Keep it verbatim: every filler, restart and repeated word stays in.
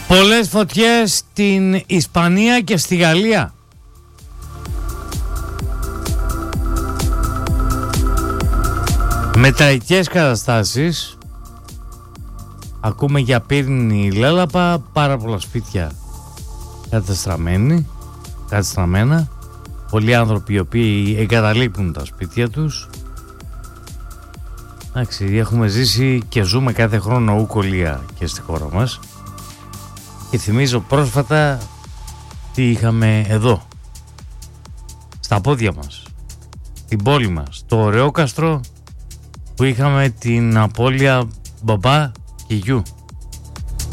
Πολλές φωτιές στην Ισπανία και στη Γαλλία. Με τραγικές καταστάσεις. Ακούμε για πύρινη λέλαπα, πάρα πολλά σπίτια κατεστραμμένοι, κατεστραμμένα. Πολλοί άνθρωποι οι οποίοι εγκαταλείπουν τα σπίτια τους. Εντάξει, έχουμε ζήσει και ζούμε κάθε χρόνο ουκολία και στη χώρα μας. Και θυμίζω πρόσφατα τι είχαμε εδώ, στα πόδια μας, στην πόλη μας, το Ωραιόκαστρο, που είχαμε την απώλεια μπαμπά και γιου.